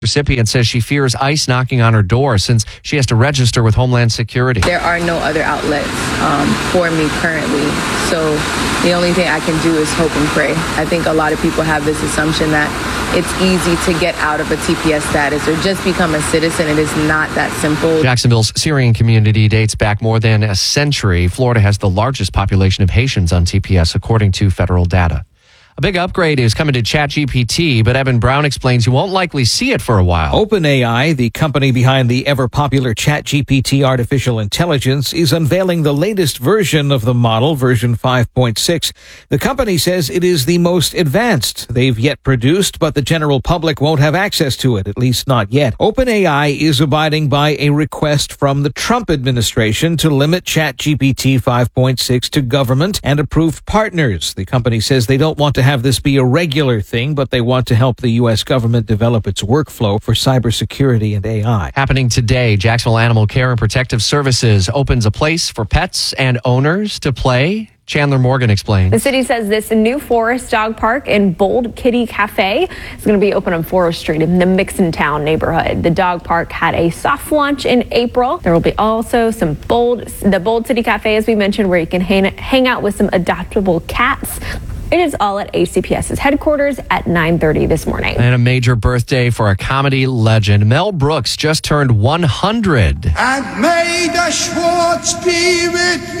Recipient says she fears ICE knocking on her door since she has to register with Homeland Security. There are no other outlets for me currently, so the only thing I can do is hope and pray. I think a lot of people have this assumption that it's easy to get out of a TPS status or just become a citizen. It is not that simple. Jacksonville's Syrian community dates back more than a century. Florida has the largest population of Haitians on TPS, according to federal data. A big upgrade is coming to ChatGPT, but Evan Brown explains you won't likely see it for a while. OpenAI, the company behind the ever-popular ChatGPT artificial intelligence, is unveiling the latest version of the model, version 5.6. The company says it is the most advanced they've yet produced, but the general public won't have access to it, at least not yet. OpenAI is abiding by a request from the Trump administration to limit ChatGPT 5.6 to government and approved partners. The company says they don't want to have this be a regular thing, but they want to help the U.S. government develop its workflow for cybersecurity and AI. Happening today, Jacksonville Animal Care and Protective Services opens a place for pets and owners to play. Chandler Morgan explains. The city says this new Forest Dog Park and Bold Kitty Cafe is going to be open on Forest Street in the Mixontown neighborhood. The dog park had a soft launch in April. There will be also the Bold City Cafe, as we mentioned, where you can hang out with some adoptable cats. It is all at HCPS's headquarters at 9:30 this morning. And a major birthday for a comedy legend. Mel Brooks just turned 100. And may the Schwartz be with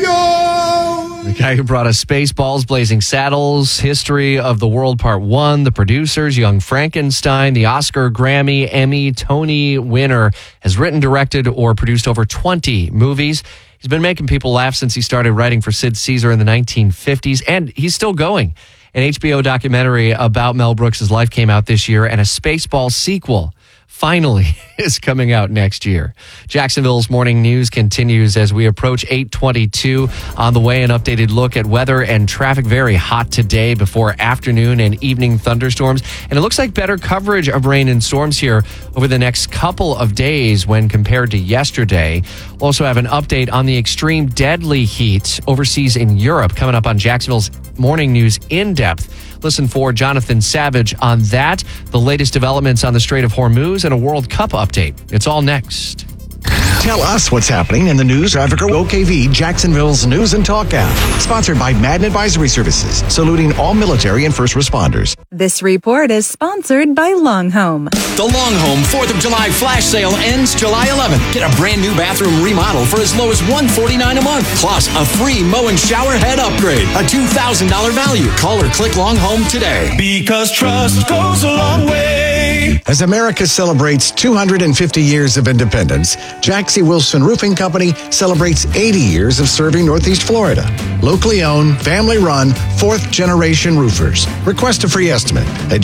you. The guy who brought us Spaceballs, Blazing Saddles, History of the World Part 1, The Producers, Young Frankenstein, the Oscar, Grammy, Emmy, Tony winner, has written, directed, or produced over 20 movies. He's been making people laugh since he started writing for Sid Caesar in the 1950s, and he's still going. An HBO documentary about Mel Brooks' life came out this year, and a Spaceballs sequel finally is coming out next year. Jacksonville's morning news continues as we approach 8:22. On the way, an updated look at weather and traffic. Very hot today before afternoon and evening thunderstorms. And it looks like better coverage of rain and storms here over the next couple of days when compared to yesterday. We'll also have an update on the extreme deadly heat overseas in Europe coming up on Jacksonville's morning news in depth. Listen for Jonathan Savage on that, the latest developments on the Strait of Hormuz, and a World Cup update. It's all next. Tell us what's happening in the news traffic. OKV, Jacksonville's News and Talk app. Sponsored by Madden Advisory Services, saluting all military and first responders. This report is sponsored by Long Home. The Long Home 4th of July flash sale ends July 11th. Get a brand new bathroom remodel for as low as $149 a month. Plus a free mow and shower head upgrade. A $2,000 value. Call or click Long Home today. Because trust goes a long way. As America celebrates 250 years of independence, Jaxie Wilson Roofing Company celebrates 80 years of serving Northeast Florida. Locally owned, family-run, fourth-generation roofers. Request a free estimate at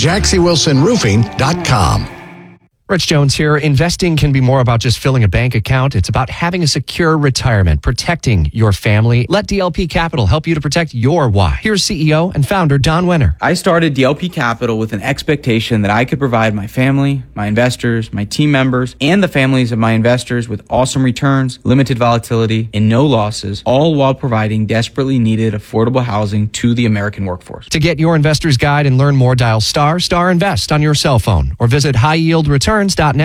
JaxieWilsonRoofing.com. Rich Jones here. Investing can be more about just filling a bank account. It's about having a secure retirement, protecting your family. Let DLP Capital help you to protect your why. Here's CEO and founder Don Wenner. I started DLP Capital with an expectation that I could provide my family, my investors, my team members, and the families of my investors with awesome returns, limited volatility, and no losses, all while providing desperately needed affordable housing to the American workforce. To get your investor's guide and learn more, dial ** invest on your cell phone or visit highyieldreturns.net.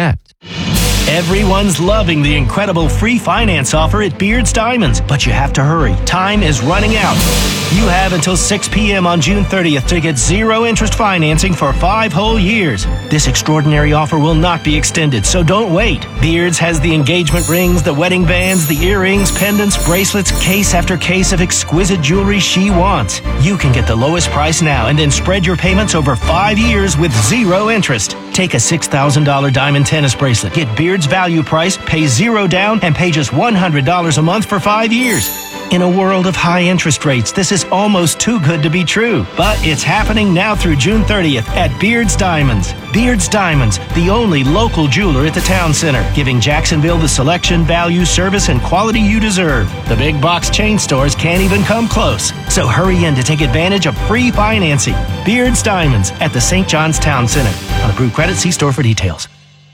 Everyone's loving the incredible free finance offer at Beard's Diamonds, but you have to hurry. Time is running out. You have until 6 p.m. on June 30th to get zero interest financing for 5 whole years. This extraordinary offer will not be extended, so don't wait. Beard's has the engagement rings, the wedding bands, the earrings, pendants, bracelets, case after case of exquisite jewelry she wants. You can get the lowest price now and then spread your payments over 5 years with zero interest. Take a $6,000 diamond tennis bracelet. Get Beard's value price, pay zero down, and pay just $100 a month for 5 years. In a world of high interest rates, this is almost too good to be true. But it's happening now through June 30th at Beard's Diamonds. Beard's Diamonds, the only local jeweler at the town center, giving Jacksonville the selection, value, service, and quality you deserve. The big box chain stores can't even come close. So hurry in to take advantage of free financing. Beard's Diamonds at the St. John's Town Center. On approved credit, see store for details.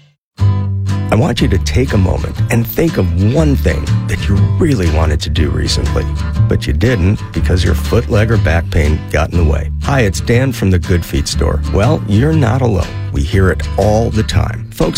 I want you to take a moment and think of one thing that you really wanted to do recently, but you didn't because your foot, leg, or back pain got in the way. Hi, it's Dan from the Good Feet store. Well, you're not alone. We hear it all the time. Folks